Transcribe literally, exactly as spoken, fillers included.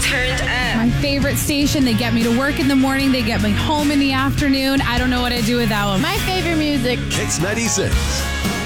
Turned up. My favorite station. They get me to work in the morning. They get me home in the afternoon. I don't know what I'd do without them. My favorite music. Kicks ninety-six.